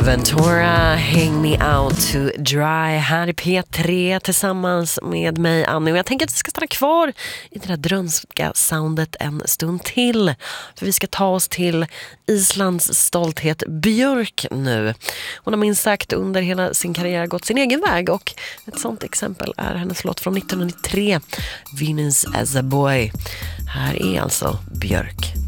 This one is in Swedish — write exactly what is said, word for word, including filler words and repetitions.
Ventura, Hang Me Out to Dry här i P tre tillsammans med mig, Annie. Och jag tänker att vi ska stanna kvar i det där drönska soundet en stund till. För vi ska ta oss till Islands stolthet Björk nu. Hon har minst sagt under hela sin karriär gått sin egen väg. Och ett sånt exempel är hennes låt från nittonhundranittiotre, Venus as a Boy. Här är alltså Björk.